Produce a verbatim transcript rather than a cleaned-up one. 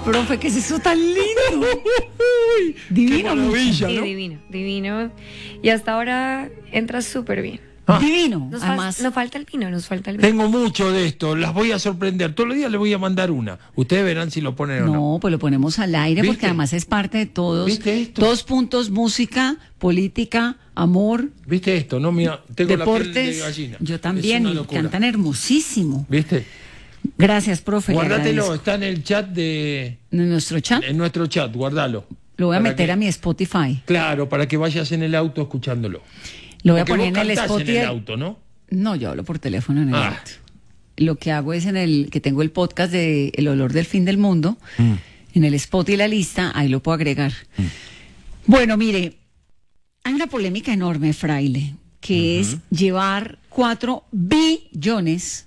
profe, ¿qué es eso tan lindo? Divino. Qué maravilla, Sí, ¿no? divino, divino. Y hasta ahora entra súper bien. Ah. Divino. Nos, fal- Además, nos falta el vino, nos falta el vino. Tengo mucho de esto, las voy a sorprender. Todos los días les voy a mandar una. Ustedes verán si lo ponen o no. no, pues lo ponemos al aire ¿Viste? porque además es parte de todos. ¿Viste esto? Dos puntos, música, política, amor, ¿Viste esto? No, mira, tengo la piel de deportes. gallina. Yo Es también, una y locura. cantan hermosísimo. ¿Viste? Gracias, profe. le Guárdatelo, agradezco. está en el chat de... En nuestro chat En nuestro chat, guardalo. lo voy a Para meter que- a mi Spotify. Claro, para que vayas en el auto escuchándolo. Lo voy a Porque poner vos en el cantás Spotify. en el auto, ¿no? No, yo hablo por teléfono en el Ah. auto. Lo que hago es en el que tengo el podcast de El olor del fin del mundo, Mm. en el spot y la lista, ahí lo puedo agregar. Bueno, mire, hay una polémica enorme, Fraile, que es llevar cuatro billones